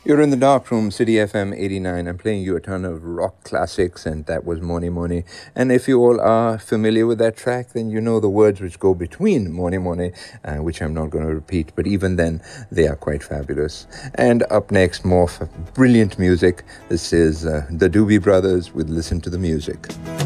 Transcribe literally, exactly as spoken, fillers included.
You're in the dark room, City F M eighty-nine. I'm playing you a ton of rock classics, and that was Money Money. And if you all are familiar with that track, then you know the words which go between Money Money, uh, which I'm not going to repeat, but even then, they are quite fabulous. And up next, more f- brilliant music. This is uh, the Doobie Brothers with Listen to the Music.